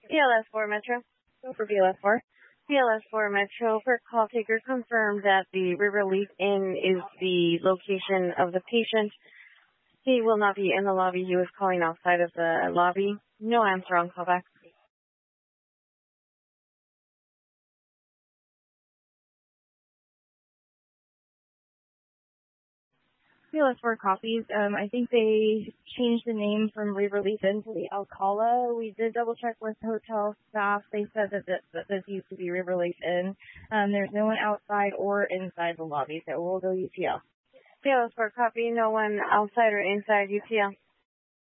PLS4 Metro. Go for BLS4. PLS4 Metro, per call taker confirmed that the River Leaf Inn is the location of the patient. He will not be in the lobby. He was calling outside of the lobby. No answer on callback. PLS4 copies. I think they changed the name from River Leaf Inn to the Alcala. We did double check with hotel staff. They said that this used to be River Leaf Inn. There's no one outside or inside the lobby, so we'll go UTL. PLS4 copy. No one outside or inside UTL.